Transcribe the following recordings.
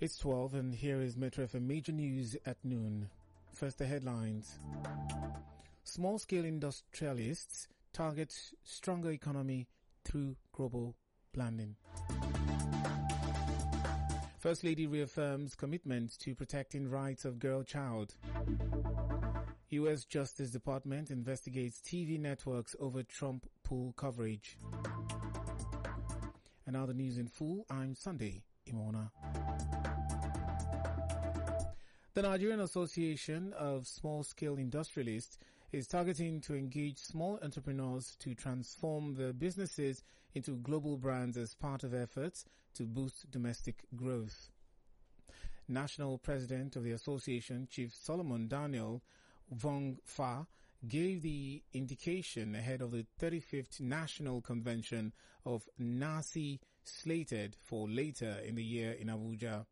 It's 12 and here is Metro FM Major News at noon. First the headlines. Small-scale industrialists target stronger economy through global blending. First Lady reaffirms commitment to protecting rights of girl child. U.S. Justice Department investigates TV networks over Trump poll coverage. And now the news in full. I'm Sunday Imona. The Nigerian Association of Small-Scale Industrialists is targeting to engage small entrepreneurs to transform their businesses into global brands as part of efforts to boost domestic growth. National President of the Association, Chief Solomon Daniel Vong Fa, gave the indication ahead of the 35th National Convention of NASI slated for later in the year in Abuja.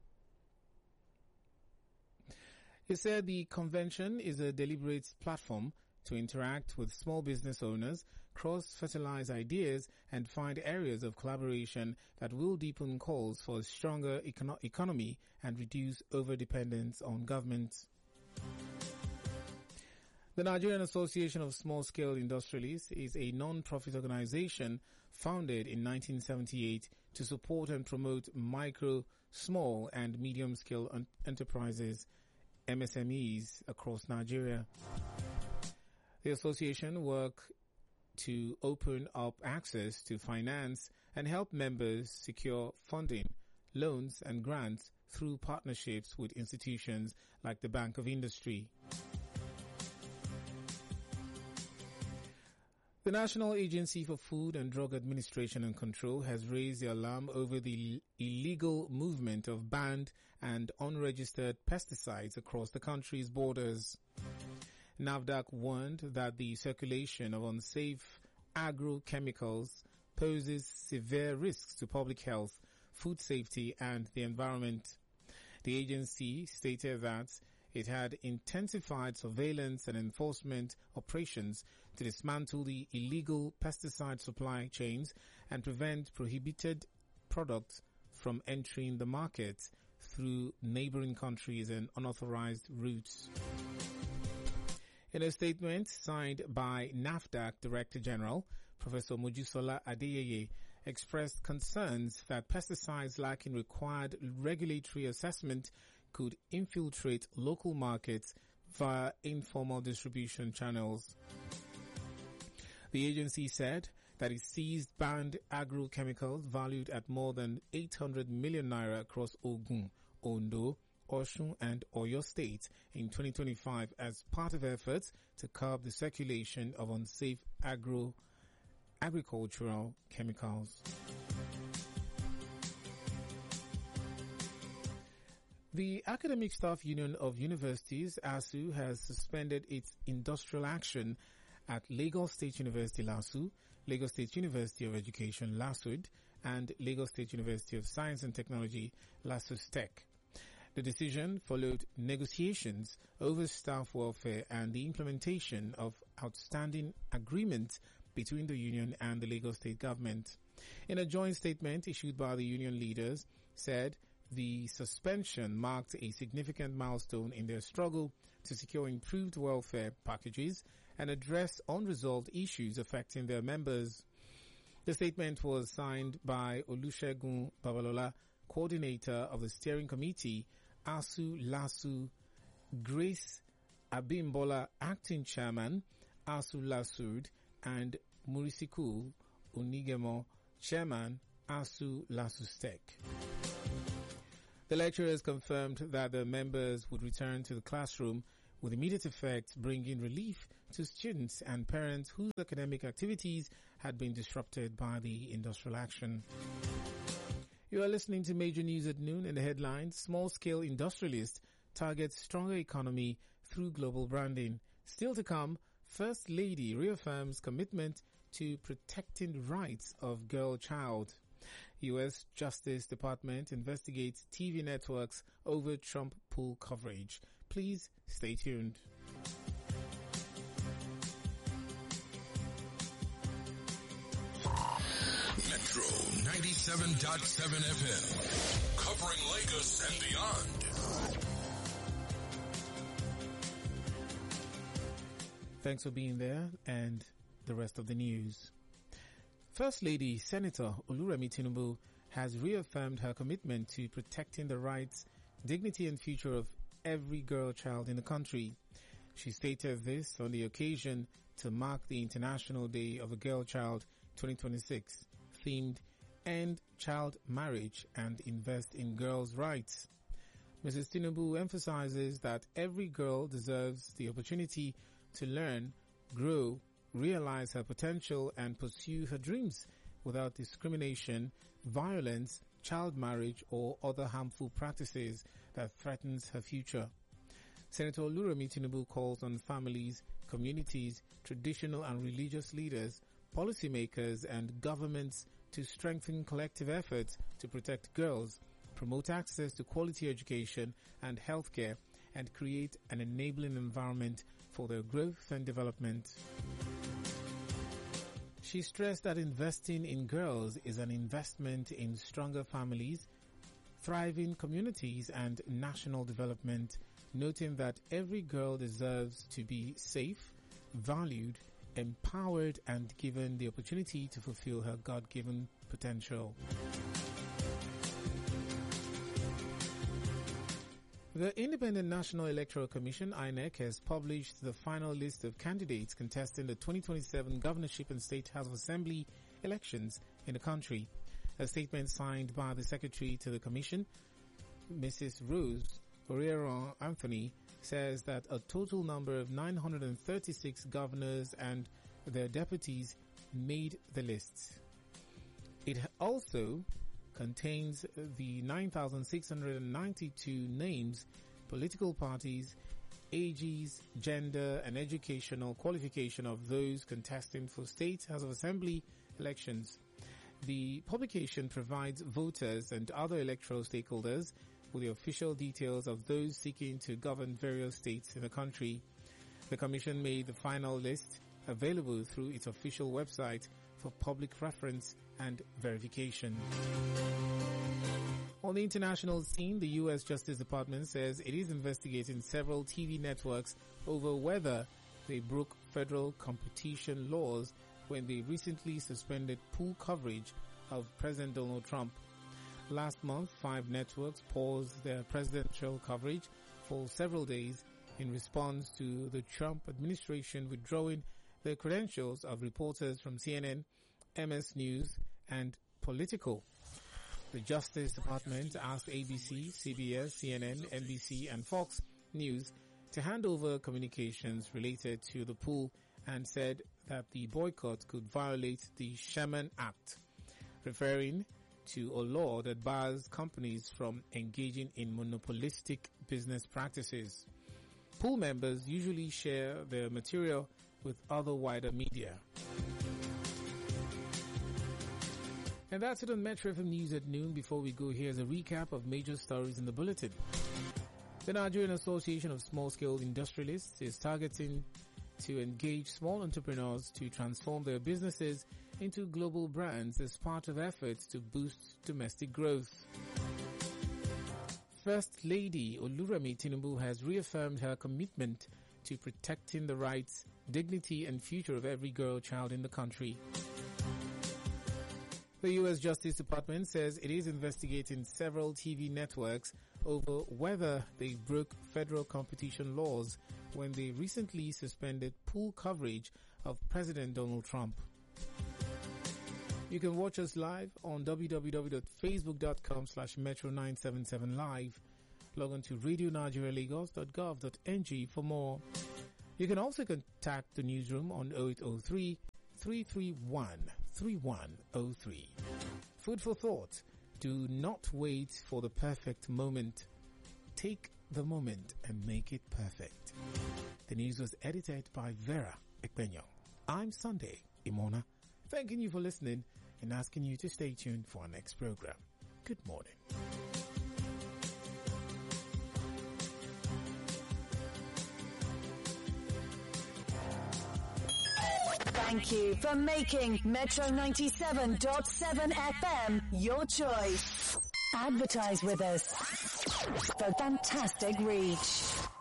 He said the convention is a deliberate platform to interact with small business owners, cross-fertilize ideas, and find areas of collaboration that will deepen calls for a stronger economy and reduce over-dependence on government. The Nigerian Association of Small-Scale Industrialists is a non-profit organization founded in 1978 to support and promote micro, small, and medium-scale enterprises, MSMEs, across Nigeria. The association works to open up access to finance and help members secure funding, loans, and grants through partnerships with institutions like the Bank of Industry. The National Agency for Food and Drug Administration and Control has raised the alarm over the illegal movement of banned and unregistered pesticides across the country's borders. NAFDAC warned that the circulation of unsafe agrochemicals poses severe risks to public health, food safety, and the environment. The agency stated that it had intensified surveillance and enforcement operations to dismantle the illegal pesticide supply chains and prevent prohibited products from entering the market through neighboring countries and unauthorized routes. In a statement signed by NAFDAC Director General, Professor Mojisola Adeyeye expressed concerns that pesticides lacking required regulatory assessment could infiltrate local markets via informal distribution channels. The agency said that it seized banned agrochemicals valued at more than 800 million naira across Ogun, Ondo, Osun and Oyo State in 2025 as part of efforts to curb the circulation of unsafe agricultural chemicals. The Academic Staff Union of Universities, ASU, has suspended its industrial action at Lagos State University, LASU, Lagos State University of Education, LASUD, and Lagos State University of Science and Technology, LASUSTEC. The decision followed negotiations over staff welfare and the implementation of outstanding agreements between the union and the Lagos State government. In a joint statement issued by the union leaders, said the suspension marked a significant milestone in their struggle to secure improved welfare packages and address unresolved issues affecting their members. The statement was signed by Olusegun Babalola, coordinator of the steering committee, ASU LASU, Grace Abimbola, acting chairman, ASU LASUD, and Murisiku Unigemo, chairman, ASU LASUSTEC. The lecturers confirmed that the members would return to the classroom with immediate effect, bringing relief to students and parents whose academic activities had been disrupted by the industrial action. You are listening to Major News at Noon. In the headlines, small-scale industrialist targets stronger economy through global branding. Still to come, First Lady reaffirms commitment to protecting rights of girl child. U.S. Justice Department investigates TV networks over Trump poll coverage. Please stay tuned. Metro 97.7 FM. covering Lagos and beyond. Thanks for being there, and the rest of the news. First Lady Senator Oluremi Tinubu has reaffirmed her commitment to protecting the rights, dignity and future of every girl child in the country. She stated this on the occasion to mark the International Day of the Girl Child 2026, themed End Child Marriage and Invest in Girls' Rights. Mrs. Tinubu emphasizes that every girl deserves the opportunity to learn, grow, realize her potential and pursue her dreams without discrimination, violence, child marriage or other harmful practices that threatens her future. Senator Oluremi Tinubu calls on families, communities, traditional and religious leaders, policymakers and governments to strengthen collective efforts to protect girls, promote access to quality education and healthcare, and create an enabling environment for their growth and development. She stressed that investing in girls is an investment in stronger families, thriving communities and national development, noting that every girl deserves to be safe, valued, empowered and given the opportunity to fulfill her God-given potential. The Independent National Electoral Commission, INEC, has published the final list of candidates contesting the 2027 Governorship and State House of Assembly elections in the country. A statement signed by the Secretary to the Commission, Mrs. Rose Orieron Anthony, says that a total number of 936 governors and their deputies made the list. It also contains the 9,692 names, political parties, ages, gender and educational qualification of those contesting for State House of Assembly elections. The publication provides voters and other electoral stakeholders with the official details of those seeking to govern various states in the country. The Commission made the final list available through its official website for public reference and verification. On the international scene, the U.S. Justice Department says it is investigating several TV networks over whether they broke federal competition laws when they recently suspended pool coverage of President Donald Trump. Last month, 5 networks paused their presidential coverage for several days in response to the Trump administration withdrawing the credentials of reporters from CNN, MS News, and Politico. The Justice Department asked ABC, CBS, CNN, NBC, and Fox News to hand over communications related to the pool and said that the boycott could violate the Sherman Act, referring to a law that bars companies from engaging in monopolistic business practices. Pool members usually share their material with other wider media. And that's it on Metro FM News at noon. Before we go, here's a recap of major stories in the bulletin. The Nigerian Association of Small-Scale Industrialists is targeting to engage small entrepreneurs to transform their businesses into global brands as part of efforts to boost domestic growth. First Lady Oluremi Tinubu has reaffirmed her commitment to protecting the rights, dignity and future of every girl child in the country. The U.S. Justice Department says it is investigating several TV networks over whether they broke federal competition laws when they recently suspended pool coverage of President Donald Trump. You can watch us live on www.facebook.com/metro977live. Log on to radionigerialagos.gov.ng for more. You can also contact the newsroom on 0803 331 3103. Food for thought. Do not wait for the perfect moment. Take the moment and make it perfect. The news was edited by Vera Ekpenyo. I'm Sunday Imona, thanking you for listening and asking you to stay tuned for our next program. Good morning. Thank you for making Metro 97.7 FM your choice. Advertise with us for fantastic reach.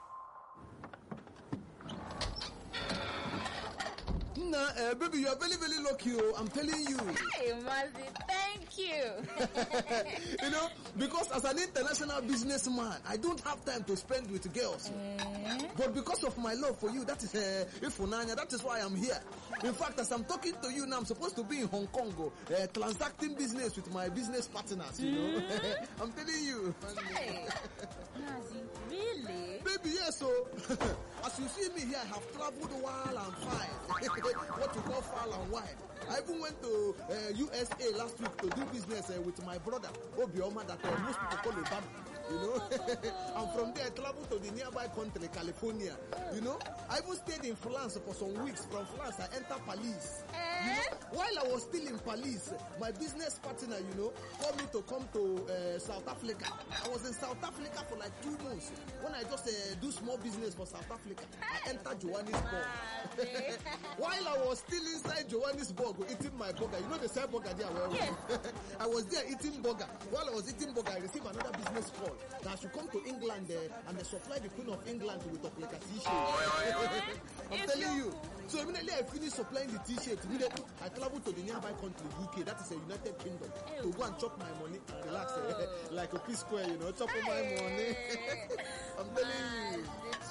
Baby, you are very, very lucky. I'm telling you. Hey, Mazi, thank you. You know, because as an international businessman, I don't have time to spend with girls. But because of my love for you, that is Ifunanya, that is why I'm here. In fact, as I'm talking to you now, I'm supposed to be in Hong Kong, transacting business with my business partners, you know. I'm telling you. Hey, Mazi, really? Baby, yes, so as you see me here, I have traveled wild and fine. What you call foul and wide. I even went to USA last week to do business with my brother, Obioma, that most people call Obama. You know, and from there I traveled to the nearby country, California. You know, I even stayed in France for some weeks. From France, I entered Paris. You know, while I was still in Paris, my business partner, you know, told me to come to South Africa. I was in South Africa for like 2 months. When I just do small business for South Africa, I entered Johannesburg. While I was still inside Johannesburg eating my burger, you know the same burger there where Yes. I was there eating burger. While I was eating burger, I received another business call that I should come to England and they supply the Queen of England with a t-shirt. I'm telling you. So immediately I finished supplying the t-shirt. Immediately I traveled to the nearby country, UK, that is a United Kingdom, to go and chop my money and relax like a P Square, you know, chop my money. I'm telling you.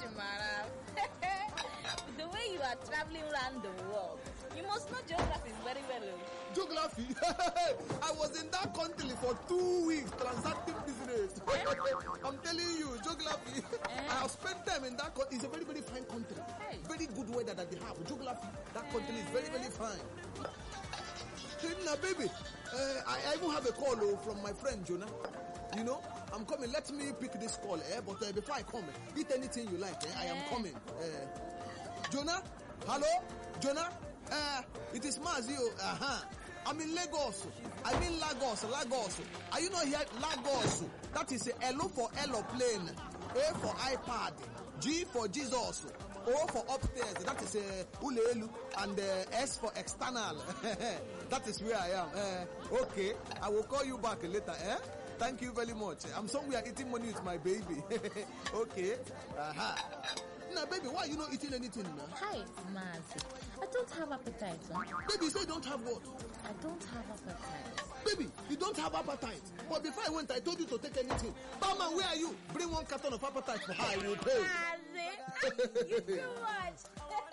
The way you are traveling around the world, you must know geography very well. Geography? I was in that country for 2 weeks transacting business. I'm telling you, geography. I have spent time in that country. It's a very, very fine country. Very good weather that they have. Geography, that country is very, very fine. Now, baby, I even have a call from my friend Jonah. You know, I'm coming. Let me pick this call. But before I come, eat anything you like. I am coming. Jonah? Hello? Jonah? It is Mazio. I'm in Lagos. I mean Lagos. Are you not here? Lagos. That is L for aeroplane. A for iPad. G for Jesus. O for upstairs. That is Ulelu. And S for external. That is where I am. Okay. I will call you back later. Thank you very much. I'm somewhere eating money with my baby. Okay. Now, baby, why are you not eating anything now? Hi, Mazi. I don't have appetite, huh? Baby, you say you don't have what? I don't have appetite. Baby, you don't have appetite. But before I went, I told you to take anything. Barman, where are you? Bring 1 carton of appetite for her. I will pay. Mazi, you too much.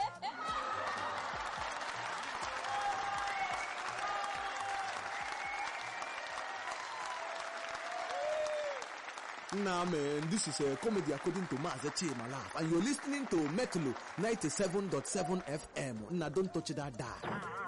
Nah, man, this is a comedy according to Mazi Chimalaf. And you're listening to Metro 97.7 FM. Nah, don't touch that dial.